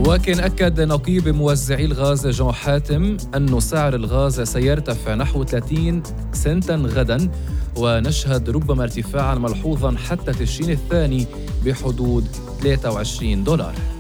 وكان أكد نقيب موزعي الغاز جون حاتم أن سعر الغاز سيرتفع نحو 30 سنتا غدا، ونشهد ربما ارتفاعا ملحوظا حتى تشرين الثاني بحدود $23.